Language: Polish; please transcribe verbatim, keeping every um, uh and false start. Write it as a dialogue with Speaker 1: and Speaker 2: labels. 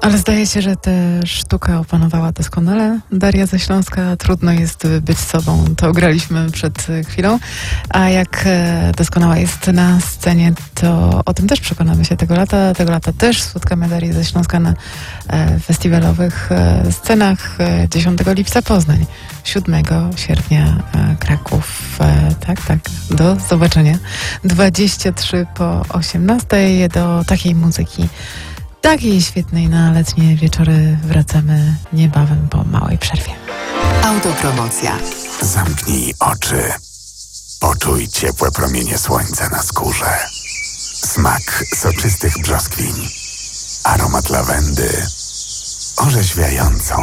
Speaker 1: Ale zdaje się, że tę sztukę opanowała doskonale Daria ze Śląska. Trudno jest być sobą. To graliśmy przed chwilą. A jak doskonała jest na scenie, to o tym też przekonamy się tego lata. Tego lata też spotkamy Darię ze Śląska na festiwalowych scenach. dziesiątego lipca Poznań, siódmego sierpnia Kraków. Tak, tak. Do zobaczenia. dwadzieścia trzy po osiemnastej. Do takiej muzyki, takiej świetnej na letnie wieczory wracamy niebawem po małej przerwie.
Speaker 2: Autopromocja.
Speaker 3: Zamknij oczy. Poczuj ciepłe promienie słońca na skórze. Smak soczystych brzoskwiń. Aromat lawendy. Orzeźwiającą